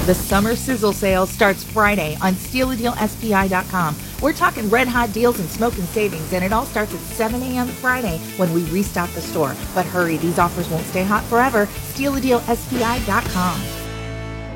The summer sizzle sale starts Friday on StealADealSPI.com. We're talking red hot deals and smoking savings, and it all starts at 7 a.m. Friday when we restock the store. But hurry, these offers won't stay hot forever. StealADealSPI.com.